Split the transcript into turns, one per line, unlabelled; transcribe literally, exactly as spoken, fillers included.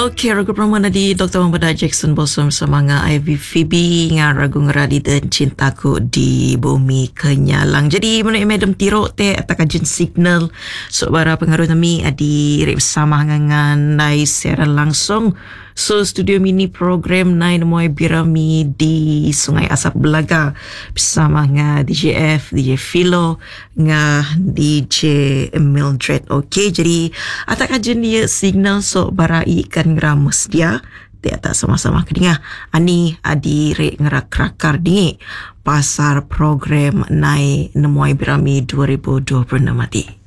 Okey, ragu perempuan di doktor Muhammad Jackson Bosom sama dengan Ivy Phoebe dengan ragu ngeradi dan cintaku di bumi kenyalang. Jadi menurut Madam Tiro te atas kajian signal so bara pengaruh kami adi rip bersama dengan nai siaran langsung so studio mini program nai Nemoy Birami di Sungai Asap Belaga bersama dengan D J F, D J Philo dengan D J Mildred. Okey, jadi atas kajian dia signal so bara ikan ngeramus dia dia tak sama-sama kedingah ani adi rek ngerak rakar dingi pasar program nai Nemoy Birami dua ribu dua puluh enam mati.